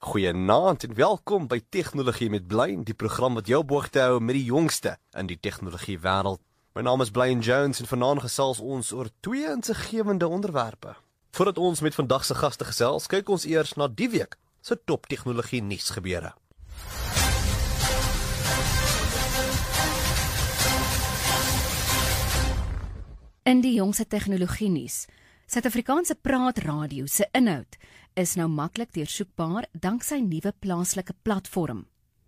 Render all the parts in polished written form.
Goeienaand en welkom by Tegnologie met Blaine, die program wat jou boog te hou met die jongste in die tegnologie wêreld. My naam is Blaine Jones en vanaand gesels ons oor twee insiggewende onderwerpe. Voordat ons met vandag se gaste gesels, kyk ons eers na die week se top tegnologie nuus gebeure. In die jongste tegnologie nuus, Suid-Afrikaanse praatradio se inhoud is nou maklik deursoekbaar danksy nuwe plaaslike platform.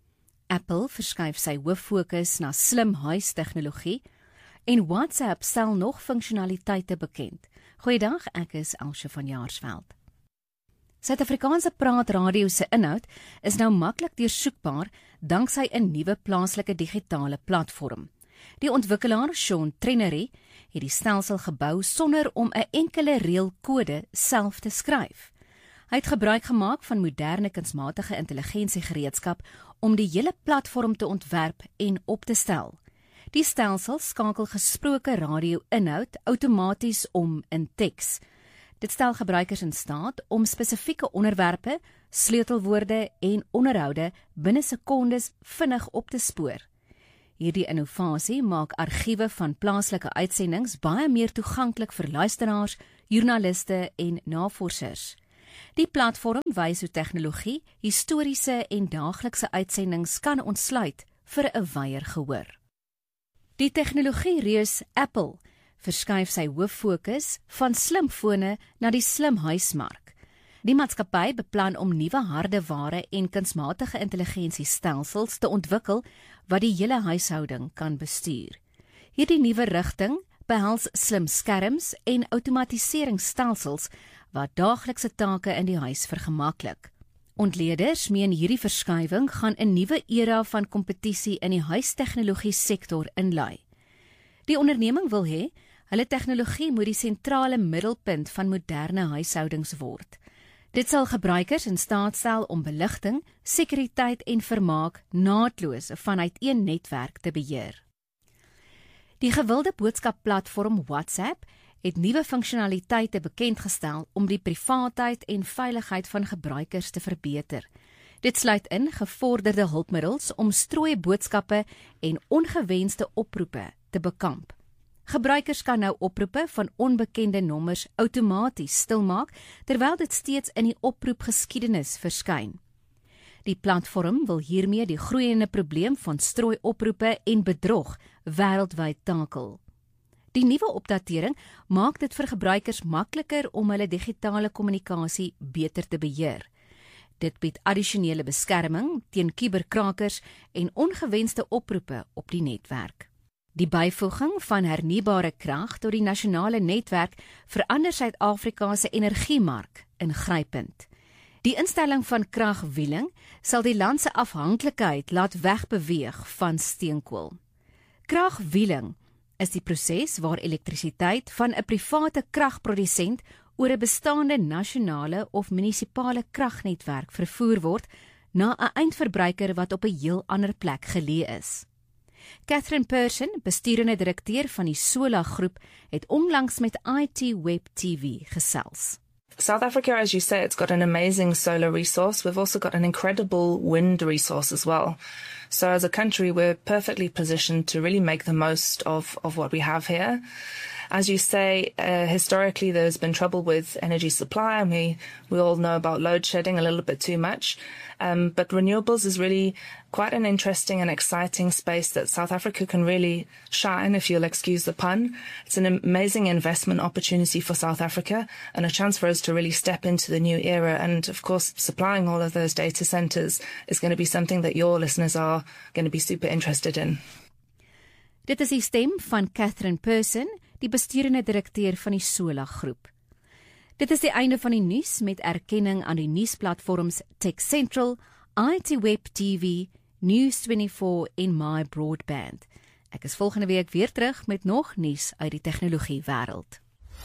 Apple verskuif sy hooffokus na slim huistegnologie en WhatsApp stel nog funksionaliteite bekend. Goeiedag, ek is Elsje van Jaarsveld. Suid-Afrikaanse praatradio se inhoud is nou maklik deursoekbaar danksy 'n nuwe plaaslike digitale platform. Die ontwikkelaar Sean Trenery het die stelsel gebou sonder om 'n enkele reël kode self te skryf. Hy het gebruik gemaak van moderne kunsmatige intelligensiegereedskap om die hele platform te ontwerp en op te stel. Die stelsel skakel gesproke radio-inhoud outomaties om in teks. Dit stel gebruikers in staat om spesifieke onderwerpe, sleutelwoorde en onderhoude binne sekondes vinnig op te spoor. Hierdie innovasie maak argiewe van plaaslike uitsendings baie meer toeganklik vir luisteraars, joernaliste en navorsers. Die platform wys hoe tegnologie historiese en daaglikse uitsendings kan ontsluit vir 'n wyeer gehoor. Die tegnologie-reus Apple verskuif sy hooffokus van slimfone na die slimhuismark. Die maatskappy beplan om nuwe hardeware en kunsmatige intelligensiestelsels te ontwikkel wat die hele huishouding kan bestuur. Hierdie nuwe rigting behels slim skerms en outomatiseringsstelsels wat daaglikse take in die huis vergemaklik. Ontleeders meen hierdie verskuiwing gaan 'n nuwe era van kompetisie in die huistegnologie sektor inlei. Die onderneming wil hê hulle tegnologie moet die sentrale middelpunt van moderne huishoudings word. Dit sal gebruikers in staat stel om beligting, sekuriteit en vermaak naadloos vanuit een netwerk te beheer. Die gewilde boodskapplatform WhatsApp het nuwe funksionaliteite bekendgestel om die privaatheid en veiligheid van gebruikers te verbeter. Dit sluit in gevorderde hulpmiddels om strooie boodskappe en ongewenste oproepe te bekamp. Gebruikers kan nou oproepe van onbekende nommers outomaties stilmaak, terwyl dit steeds in die oproepgeskiedenis verskyn. Die platform wil hiermee die groeiende probleem van strooi oproepe en bedrog wêreldwyd takel. Die nuwe opdatering maak dit vir gebruikers makliker om hulle digitale kommunikasie beter te beheer. Dit bied addisionele beskerming teen kuberkrakers en ongewenste oproepe op die netwerk. Die byvoeging van hernubare krag tot die nasionale netwerk verander Suid-Afrika se energiemark ingrypend. Die instelling van kragwieling sal die land se afhanklikheid laat wegbeweeg van steenkool. Kragwieling is die proses waar elektrisiteit van 'n private kragprodusent oor 'n bestaande nasionale of munisipale kragnetwerk vervoer word na 'n eindverbruiker wat op 'n heel ander plek geleë is. Catherine Person, besturende direkteur van die Sola Groep, het onlangs met IT Web TV gesels. South Africa, as you say, it's got an amazing solar resource. We've also got an incredible wind resource as well. So as a country, we're perfectly positioned to really make the most of what we have here. As you say, historically there's been trouble with energy supply, and we all know about load shedding a little bit too much. But renewables is really quite an interesting and exciting space that South Africa can really shine, if you'll excuse the pun. It's an amazing investment opportunity for South Africa and a chance for us to really step into the new era. And of course, supplying all of those data centers is going to be something that your listeners are going to be super interested in. Dit is die stem van Catherine Person, die besturende direkteur van die Sola Groep. Dit is die einde van die nuus met erkenning aan die nuusplatforms Tech Central, IT Web TV, News24 en My Broadband. Ek is volgende week weer terug met nog nuus uit die tegnologie wêreld.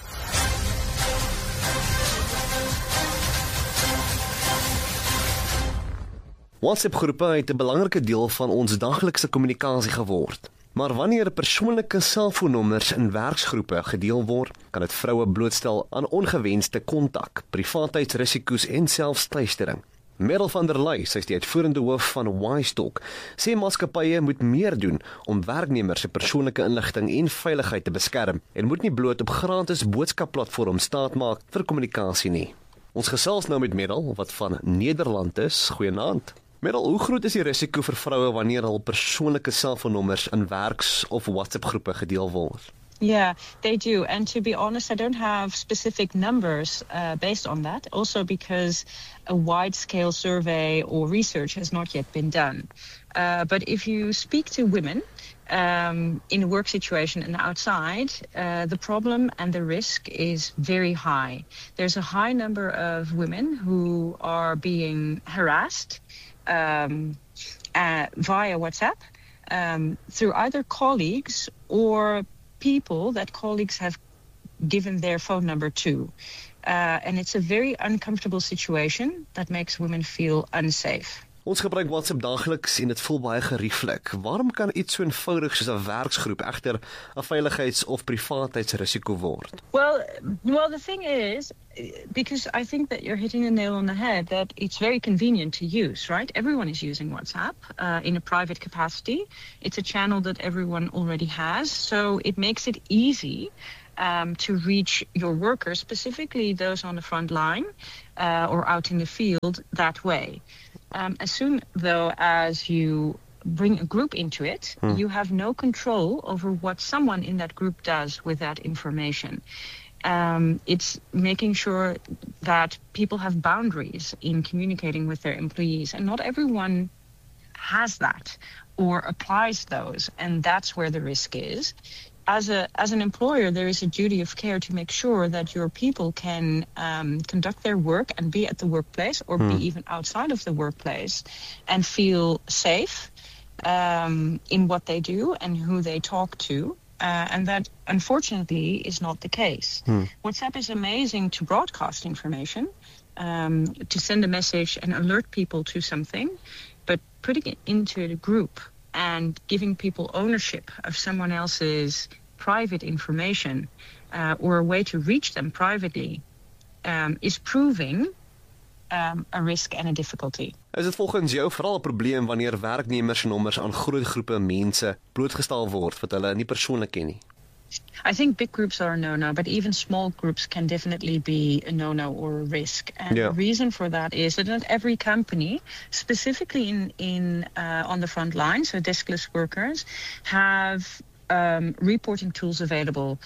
WhatsApp-groepe het 'n belangrike deel van ons daaglikse kommunikasie geword. Maar wanneer persoonlike selfoonnommers in werksgroepe gedeel word, kan dit vroue blootstel aan ongewenste kontak, privaatheidsrisiko's en selfs teistering. Meryl van der Ley, sy is die uitvoerende hoof van Wistalk, sê maatskappye moet meer doen om werknemers se persoonlike inligting en veiligheid te beskerm en moet nie bloot op gratis boodskapplatforms staatmaak vir kommunikasie nie. Ons gesels nou met Meryl, wat van Nederland is. Goeienaand. Meryl, hoe groot is die risiko vir vroue wanneer hul persoonlike selfoonnommers in werks- of WhatsApp-groepe gedeel word? Yeah, they do. And to be honest, I don't have specific numbers based on that. Also because a wide-scale survey or research has not yet been done. But if you speak to women in a work situation and outside, the problem and the risk is very high. There's a high number of women who are being harassed via WhatsApp through either colleagues or people that colleagues have given their phone number to. And it's a very uncomfortable situation that makes women feel unsafe. Ons gebruik WhatsApp daagliks en dit voel baie gerieflik. Waarom kan iets so eenvoudig soos 'n werksgroep egter 'n veiligheids- of privaatheidsrisiko word? Well, the thing is, because I think that you're hitting the nail on the head, that it's very convenient to use, right? Everyone is using WhatsApp in a private capacity. It's a channel that everyone already has, so it makes it easy to reach your workers, specifically those on the front line or out in the field, that way. As soon, though, as you bring a group into it, you have no control over what someone in that group does with that information. It's making sure that people have boundaries in communicating with their employees, and not everyone has that or applies those, and that's where the risk is. As an employer, there is a duty of care to make sure that your people can conduct their work and be at the workplace or be even outside of the workplace and feel safe in what they do and who they talk to. And that, unfortunately, is not the case. WhatsApp is amazing to broadcast information, to send a message and alert people to something, but putting it into a group and giving people ownership of someone else's private information or a way to reach them privately is proving a risk and a difficulty. Is dit volgens jou veral 'n probleem wanneer werknemers se nommers aan groot groepe mense blootgestel word wat hulle nie persoonlik ken nie? I think big groups are a no-no, but even small groups can definitely be a no-no or a risk. And the reason for that is that not every company, specifically in on the front line, so deskless workers, have reporting tools available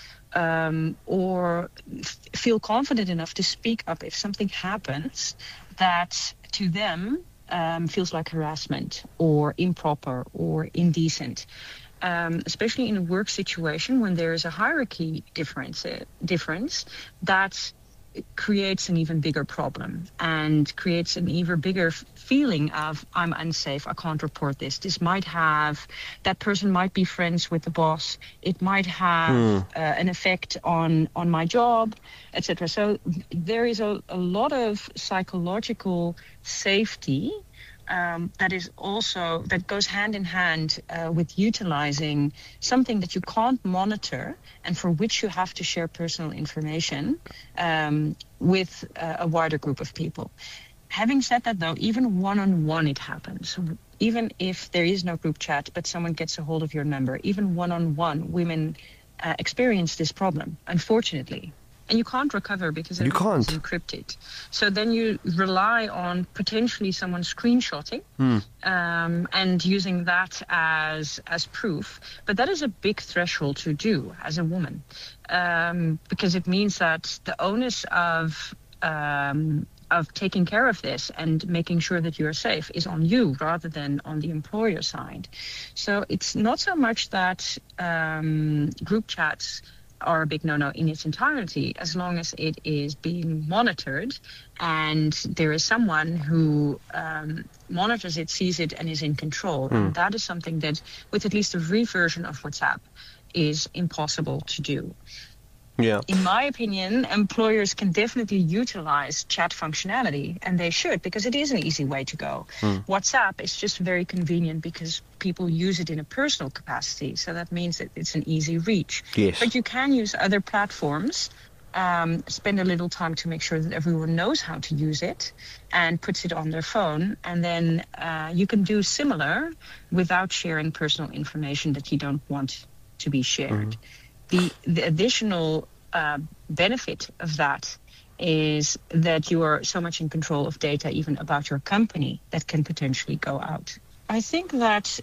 or feel confident enough to speak up if something happens that to them feels like harassment or improper or indecent. Especially in a work situation when there is a hierarchy difference that creates an even bigger problem and creates an even bigger feeling of I'm unsafe, I can't report this. That person might be friends with the boss. It might have an effect on my job, etc. So there is a lot of psychological safety that goes hand in hand with utilizing something that you can't monitor and for which you have to share personal information with a wider group of people. Having said that, though, even one-on-one it happens. Even if there is no group chat, but someone gets a hold of your number, even one-on-one, women experience this problem, unfortunately. And you can't recover because everything is encrypted. So then you rely on potentially someone screenshotting and using that as proof. But that is a big threshold to do as a woman because it means that the onus of taking care of this and making sure that you're safe is on you rather than on the employer side. So it's not so much that group chats are a big no-no in its entirety, as long as it is being monitored and there is someone who monitors it, sees it, and is in control. And that is something that, with at least a free version of WhatsApp, is impossible to do. Yeah. In my opinion, employers can definitely utilize chat functionality, and they should, because it is an easy way to go. WhatsApp is just very convenient because people use it in a personal capacity, so that means that it's an easy reach. Yes. But you can use other platforms spend a little time to make sure that everyone knows how to use it and puts it on their phone. And then you can do similar without sharing personal information that you don't want to be shared. The additional benefit of that is that you are so much in control of data, even about your company, that can potentially go out. I think that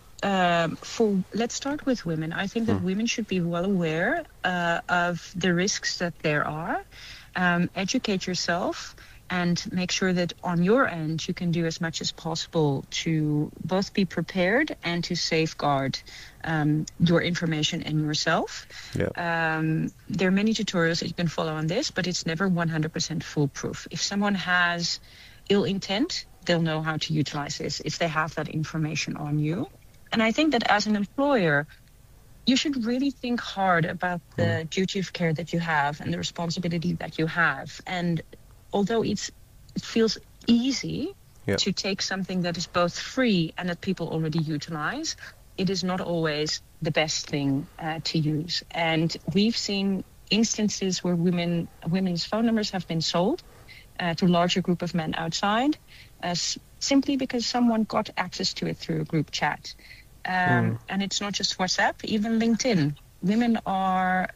let's start with women. I think that women should be well aware of the risks that there are. Educate yourself and make sure that on your end you can do as much as possible to both be prepared and to safeguard your information and yourself. There are many tutorials that you can follow on this, but it's never 100% foolproof. If someone has ill intent, they'll know how to utilize this if they have that information on you. And I think that as an employer, you should really think hard about the duty of care that you have and the responsibility that you have. And although it feels easy to take something that is both free and that people already utilize, it is not always the best thing to use. And we've seen instances where women's phone numbers have been sold to a larger group of men outside, simply because someone got access to it through a group chat. And it's not just WhatsApp, even LinkedIn. Women are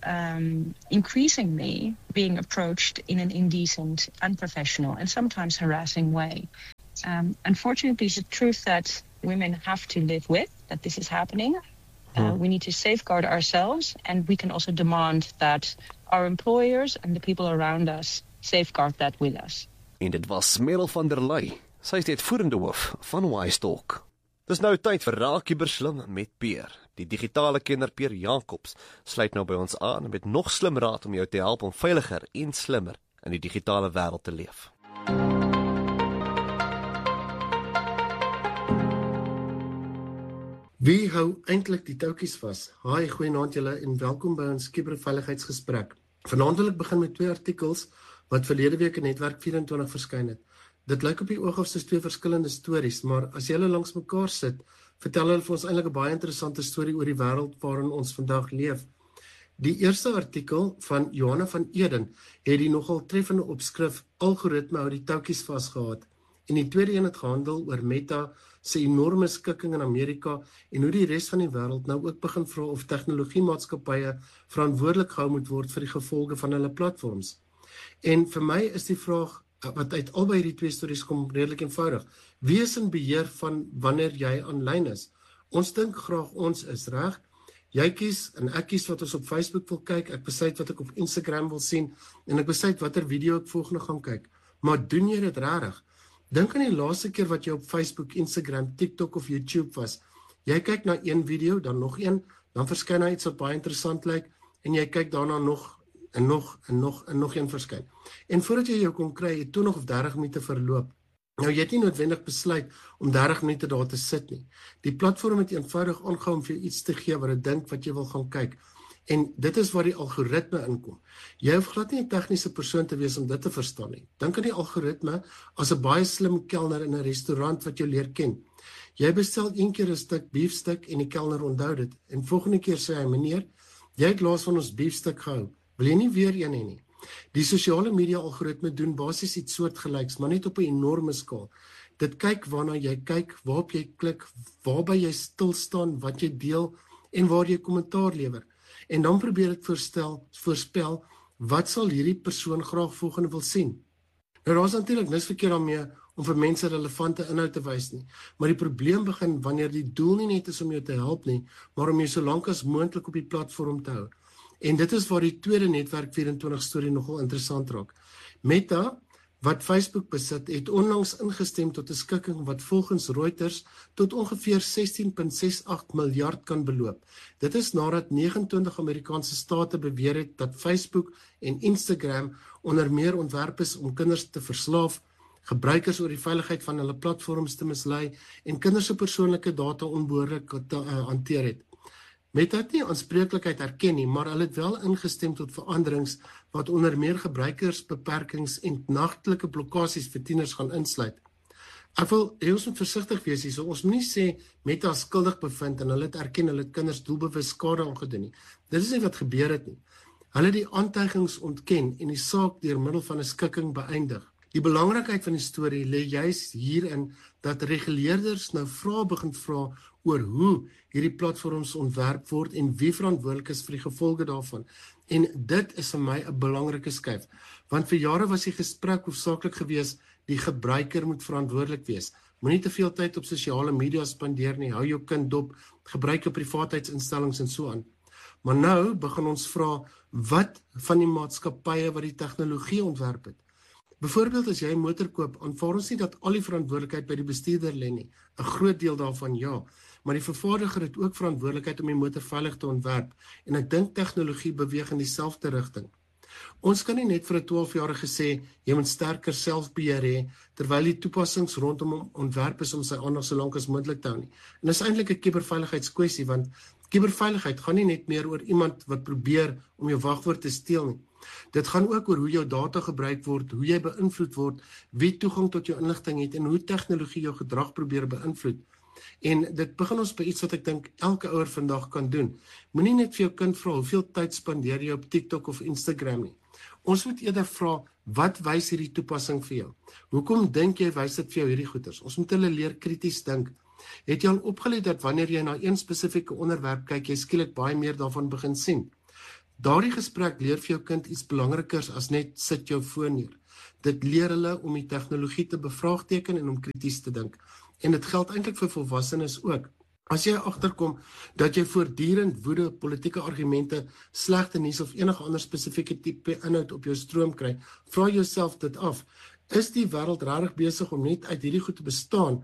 increasingly being approached in an indecent, unprofessional, and sometimes harassing way. Unfortunately, it's a truth that women have to live with, that this is happening. We need to safeguard ourselves, and we can also demand that our employers and the people around us safeguard that with us. En dit was Merel van der Ley. Sy is die uitvoerende hoof van Wisetalk. Dis nou tyd vir Raak Slim met Peer. Die digitale kenner Peer Jacobs sluit nou by ons aan met nog slim raad om jou te help om veiliger en slimmer in die digitale wêreld te leef. Wie hou eintlik die touwtjies vas? Haai, goeienaand julle en welkom by ons kuberveiligheidsgesprek. Vanaand wil ek begin met 2 artikels wat verlede week in Netwerk 24 verskyn het. Dit lyk op die oog of soos 2 verskillende stories, maar as jy hulle langs mekaar sit, vertel hulle vir ons eintlik 'n baie interessante storie oor die wêreld waarin ons vandag leef. Die eerste artikel van Johanna van Eden het die nogal treffende opskrif Algoritme hou die touwtjies vasgehad. En die tweede een het gehandel oor Meta se enorme skikking in Amerika en hoe die res van die wêreld nou ook begin vra of tegnologiemaatskappye verantwoordelik gehou moet word vir die gevolge van hulle platforms. En vir my is die vraag wat uit albei die 2 stories kom redelik eenvoudig. Wie is in beheer van wanneer jy aanlyn is? Ons dink graag ons is reg. Jy kies en ek kies wat ons op Facebook wil kyk, ek besluit wat ek op Instagram wil sien en ek besluit watter video ek volgende gaan kyk. Maar doen jy dit regtig? Dink aan die laaste keer wat jy op Facebook, Instagram, TikTok of YouTube was. Jy kyk na een video, dan nog een, dan verskyn daar iets wat baie interessant lyk en jy kyk daarna nog en nog een verskyn. En voordat jy jou kon kry, het 20 of 30 minute verloop. Nou jy het nie noodwendig besluit om 30 minute daar te sit nie. Die platform het eenvoudig aangehou om vir jou iets te gee wat dit dink wat jy wil gaan kyk. En dit is waar die algoritme inkom. Jy hoef glad nie 'n tegniese persoon te wees om dit te verstaan nie. Dink aan die algoritme as 'n baie slim kelner in 'n restaurant wat jou leer ken. Jy bestel een keer 'n stuk biefstuk en die kelner onthou dit. En volgende keer sê hy, meneer, jy het laas van ons biefstuk gehou. Wil jy nie weer een hê nie? Die sosiale media algoritme doen basies iets soortgelyks, maar net op 'n enorme skaal. Dit kyk waarna jy kyk, waarop jy klik, waarby jy stil staan, wat jy deel en waar jy kommentaar lewer. En dan probeer dit voorspel wat sal hierdie persoon graag volgende wil sien. Nou daar is natuurlik niks verkeerd daarmee om vir mense relevante inhoud te wys nie, maar die probleem begin wanneer die doel nie net is om jou te help nie, maar om jou so lank as moontlik op die platform te hou. En dit is waar die tweede Netwerk 24 storie nogal interessant raak. Meta, wat Facebook besit, het onlangs ingestem tot 'n skikking wat volgens Reuters tot ongeveer 16,68 miljard kan beloop. Dit is nadat 29 Amerikaanse state beweer het dat Facebook en Instagram onder meer ontwerp is om kinders te verslaaf, gebruikers oor die veiligheid van hulle platforms te mislei en kinders se persoonlike data onbehoorlik te hanteer het. Meta het nie aanspreeklikheid erken nie, maar hulle het wel ingestem tot veranderings wat onder meer gebruikersbeperkings en nagtelike blokkades vir tieners gaan insluit. Ek wil ons moet versigtig wees hier, so ons moet nie sê Meta skuldig bevind en hulle het erken hulle het kinders doelbewus skade aangedoen nie. Dit is nie wat gebeur het nie. Hulle het die aantuigings ontken en die saak deur middel van 'n skikking beëindig. Die belangrikheid van die storie lê juis hierin dat reguleerders nou vrae begin vra oor hoe hierdie platforms ontwerp word en wie verantwoordelik is vir die gevolge daarvan. En dit is vir my 'n belangrike skuif, want vir jare was die gesprek hoofsaaklik gewees die gebruiker moet verantwoordelik wees. Moenie te veel tyd op sosiale media spandeer nie, hou jou kind dop, gebruik jou privaatheidsinstellings en so aan. Maar nou begin ons vra, wat van die maatskappye wat die tegnologie ontwerp het? Byvoorbeeld as jy 'n motor koop, aanvaar ons nie dat al die verantwoordelikheid by die bestuurder lê nie. 'n Groot deel daarvan ja, maar die vervaardiger het ook verantwoordelikheid om die motor veilig te ontwerp en ek dink tegnologie beweeg in dieselfde rigting. Ons kan nie net vir 'n 12-jarige sê jy moet sterker selfbeheer hê terwyl die toepassings rondom hom ontwerp is om sy aandag so lank as moontlik te hou nie. En dis eintlik 'n kuberveiligheidskwessie want kuberveiligheid gaan nie net meer oor iemand wat probeer om jou wagwoord te steel nie. Dit gaan ook oor hoe jou data gebruik word, hoe jy beïnvloed word, wie toegang tot jou inligting het en hoe tegnologie jou gedrag probeer beïnvloed. En dit begin ons by iets wat ek dink elke ouer vandag kan doen. Moenie net vir jou kind vra hoeveel tyd spandeer jy op TikTok of Instagram nie. Ons moet eerder vra, wat wys hierdie toepassing vir jou? Hoekom dink jy wys dit vir jou hierdie goeters? Ons moet hulle leer krities dink. Het jy al opgelet dat wanneer jy na een spesifieke onderwerp kyk, jy skielik baie meer daarvan begin sien? Daardie gesprek leer vir jou kind iets belangrikers as net sit jou foon neer. Dit leer hulle om die tegnologie te bevraagteken en om krities te dink. En dit geld eintlik vir volwassenes ook. As jy agterkom dat jy voortdurend woede, politieke argumente, slegte nuus of enige ander spesifieke tipe inhoud op jou stroom kry, vra jouself dit af. Is die wêreld regtig besig om net uit hierdie goed te bestaan?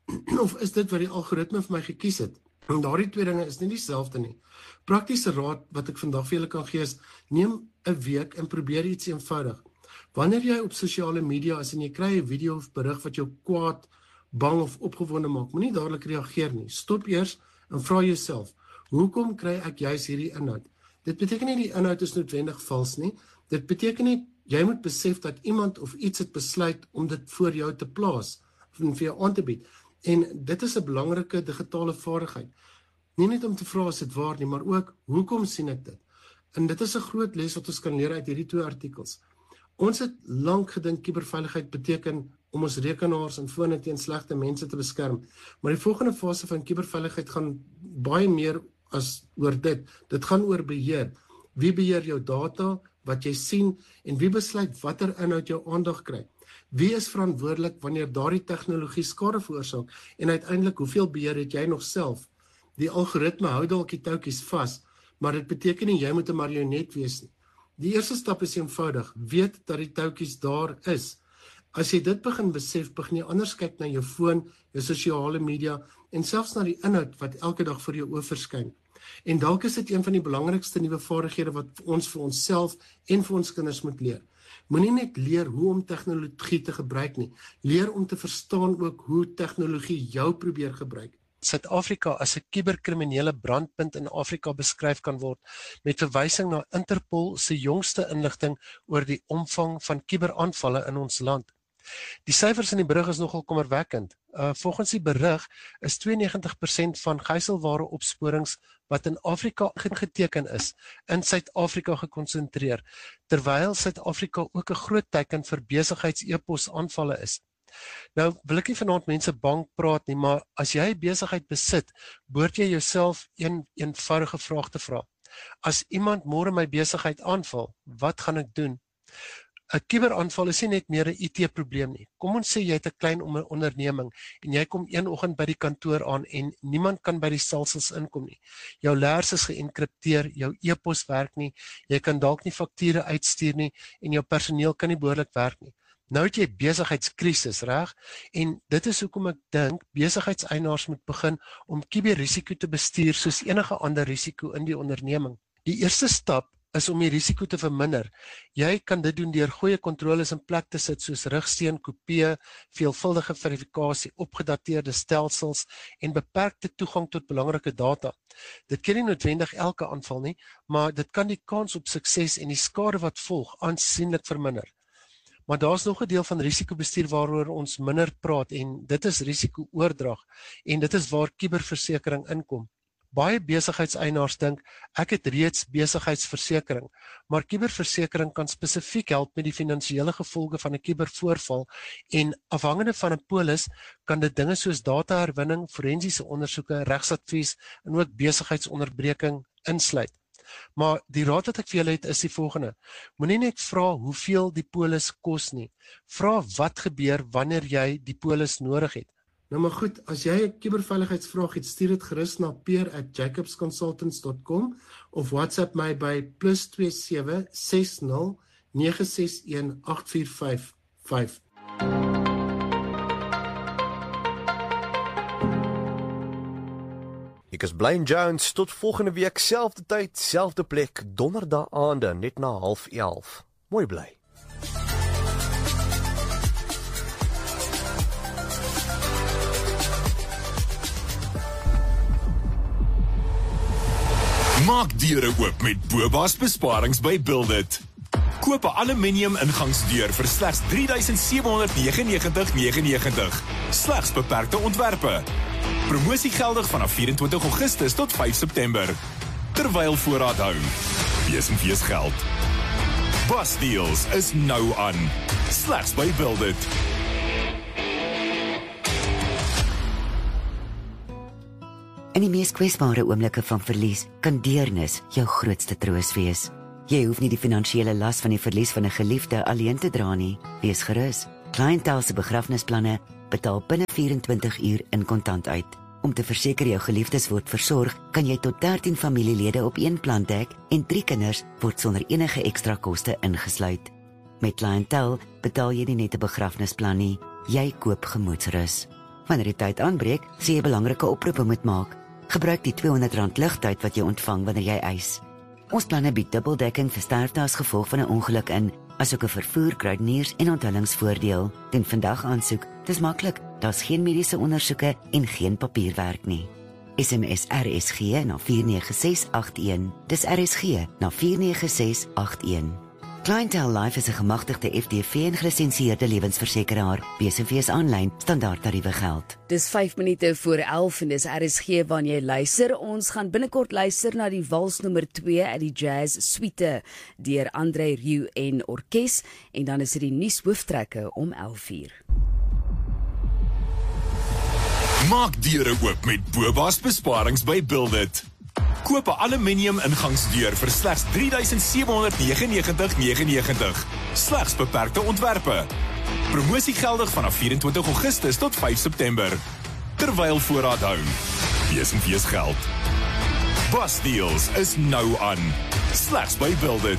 Of is dit wat die algoritme vir my gekies het? En daardie twee dinge is nie dieselfde nie. Praktiese raad wat ek vandag vir julle kan gee is, neem 'n week en probeer iets eenvoudig. Wanneer jy op sosiale media is en jy kry 'n video of berig wat jou kwaad, bang of opgewonde maak, moenie dadelik reageer nie. Stop eers en vra jouself, hoekom kry ek juis hierdie inhoud? Dit beteken nie die inhoud is noodwendig vals nie. Dit beteken nie jy moet besef dat iemand of iets het besluit om dit voor jou te plaas en vir jou aan te bied. En dit is 'n belangrike digitale vaardigheid. Nie net om te vra is dit waar nie, maar ook hoekom sien ek dit? En dit is 'n groot les wat ons kan leer uit hierdie twee artikels. Ons het lank gedink kuberveiligheid beteken om ons rekenaars en fone teen slegte mense te beskerm. Maar die volgende fase van kuberveiligheid gaan baie meer as oor dit. Dit gaan oor beheer. Wie beheer jou data, wat jy sien en wie besluit watter inhoud jou aandag kry? Wie is verantwoordelik wanneer daardie tegnologie skade veroorsaak en uiteindelik hoeveel beheer het jy nog self? Die algoritme hou dalk die touwtjies vas, maar dit beteken nie jy moet 'n marionet wees nie. Die eerste stap is eenvoudig, weet dat die touwtjies daar is. As jy dit begin besef, begin jy anders kyk na jou foon, jou sosiale media en selfs na die inhoud wat elke dag voor jou oë verskyn. En dalk is dit een van die belangrikste nuwe vaardighede wat ons vir onsself en vir ons kinders moet leer. Moenie net leer hoe om tegnologie te gebruik nie, leer om te verstaan ook hoe tegnologie jou probeer gebruik. Suid-Afrika as 'n kuberkriminele brandpunt in Afrika beskryf kan word met verwysing na Interpol se jongste inligting oor die omvang van kuberaanvalle in ons land. Die syfers in die berig is nogal kommerwekkend. Volgens die berig is 92% van gijselware opsporings wat in Afrika geteken is, in Suid-Afrika gekonsentreer, terwyl Suid-Afrika ook 'n groot teiken vir besigheids-e-pos aanvalle is. Nou wil ek nie vanaand mense bang praat nie, maar as jy besigheid besit, behoort jy jouself een eenvoudige vraag te vra. As iemand môre my besigheid aanval, wat gaan ek doen? 'n Kuberaanval is nie net meer 'n IT-probleem nie. Kom ons sê jy het 'n klein onderneming en jy kom een oggend by die kantoor aan en niemand kan by die stelsels inkom nie. Jou lers is geënkripteer, jou e-pos werk nie, jy kan dalk nie fakture uitstuur nie en jou personeel kan nie behoorlik werk nie. Nou het jy besigheidskrisis, reg? En dit is hoekom ek dink besigheidseienaars moet begin om kuberrisiko te bestuur soos enige ander risiko in die onderneming. Die eerste stap is om die risiko te verminder. Jy kan dit doen deur goeie kontroles in plek te sit soos rigsteen, kopieë, veelvuldige verifikasie, opgedateerde stelsels en beperkte toegang tot belangrike data. Dit ken nie noodwendig elke aanval nie, maar dit kan die kans op sukses en die skade wat volg aansienlik verminder. Maar daar's nog 'n deel van risikobestuur waaroor ons minder praat en dit is risiko-oordrag en dit is waar kuberversekering inkom. Baie besigheidseienaars dink, ek het reeds besigheidsversekering, maar kuberversekering kan spesifiek help met die finansiële gevolge van 'n kubervoorval en afhangende van 'n polis kan dit dinge soos dataherwinning, forensiese ondersoeke, regsadvies en ook besigheidsonderbreking insluit. Maar die raad wat ek vir julle het is die volgende. Moenie net vra hoeveel die polis kos nie. Vra wat gebeur wanneer jy die polis nodig het. Nou maar goed, as jy 'n kuberveiligheidsvraag het, stuur dit gerus na peer@jacobsconsultants.com of WhatsApp my by +27 60 961 8455. Ek is Blaine Jones, tot volgende week, selfde tyd, selfde plek, donderdag aande, net na 10:30. Mooi bly. Maak deure oop met Boba's besparings by Buildit. Koop 'n aluminium ingangsdeur vir slegs $3,799,99. Slegs beperkte ontwerpe. Promosie geldig vanaf 24 Augustus tot 5 September. Terwyl voorraad hou. Besenfees geld. Bus deals is nou aan. Slegs by Buildit. In die mees kwesbare oomblikke van verlies kan deernis jou grootste troos wees. Jy hoef nie die finansiële las van die verlies van 'n geliefde alleen te dra nie. Wees gerus. Clientele se begrafnisplanne betaal binne 24 uur in kontant uit. Om te verseker jou geliefdes word versorg, kan jy tot 13 familielede op een plan dek en 3 kinders word sonder enige ekstra koste ingesluit. Met Clientele betaal jy nie net 'n begrafnisplan nie, jy koop gemoedsrus. Wanneer die tyd aanbreek, sê jy belangrike oproepe moet maak. Gebruik die R200 ligtyd wat jy ontvang wanneer jy eis. Ons planne bied dubbeldekking vir sterfte as gevolg van 'n ongeluk in, asook 'n vervoer, kruideniers en onthullingsvoordeel. Doen vandag aansoek. Dis maklik. Daar's geen mediese ondersoeke en geen papierwerk nie. SMS RSG na 49681. Dis RSG na 49681. Clientele Life is 'n gemagtigde FDV en gelisensieerde lewensversekeraar. Besenfees aanlyn, standaard tariewe geld. Dis 5 minute voor 11 en dis RSG wanneer jy luister. Ons gaan binnekort luister na die wals nommer 2 uit die Jazz Suite deur Andre Rieu en Orkes en dan is dit die nuushooftrekke om 11:00. Maak deure oop met Boba's besparings by Buildit. Koop 'n aluminium ingangsdeur vir slegs $3,799,99. Slegs beperkte ontwerpe. Promosie geldig vanaf 24 Augustus tot 5 September. Terwyl voorraad hou. Besenfees geld. Bus deals is nou aan. Slegs by Buildit.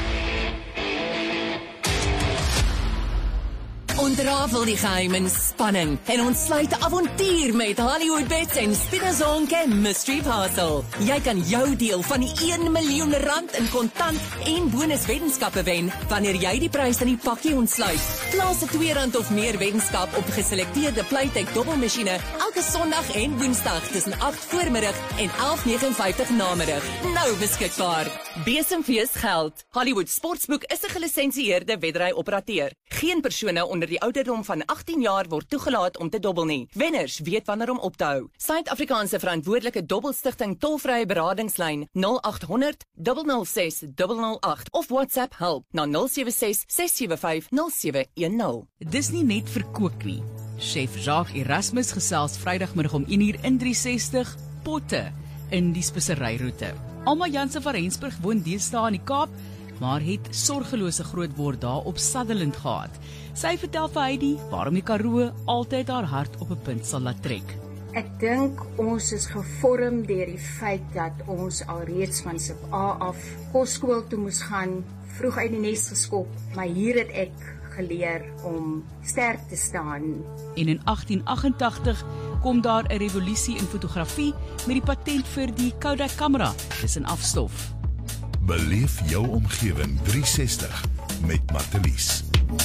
Ontrafel die geheim en spanning en ontsluit avontuur met Hollywood Bets en Spinazonke Mystery Parcel. Jy kan jou deel van die R1 miljoen in kontant en bonuswetenskappe wen wanneer jy die prys in die pakkie ontsluit. Plaas 'n R2 of meer wetenskap op geselekteerde Playtech dobbelmasjiene elke Sondag en Woensdag tussen 8 voormiddag en 11:59 namiddag. Nou beskikbaar. Besenfees geld. Hollywood Sportsboek is 'n gelisensieerde wedry-operateur. Geen persone onder die ouderdom van 18 jaar word toegelaat om te dobbel nie. Wenners weet wanneer om op te hou. Suid-Afrikaanse verantwoordelike dobbelstigting tolvrye beradingslyn 0800 006 008 of WhatsApp help na 076 675 0710. Dis nie net vir kook nie. Chef Jacques Erasmus gesels Vrydagmiddag om 1:00 in 360 potte in die speseryroete. Alma Jansen van Rensburg woon deesdae in die Kaap, maar het sorgelose grootword daar op Sutherland gehad. Sy vertel vir Heidi waarom die Karoo altyd haar hart op 'n punt sal laat trek. Ek dink ons is gevorm deur die feit dat ons alreeds van sub A af kosskool toe moes gaan, vroeg uit die nes geskop, maar hier het ek geleer om sterk te staan. En in 1888 kom daar 'n revolusie in fotografie met die patent vir die Kodak kamera. Dis 'n afstof. Beleef jou omgewing 360 met Martelies.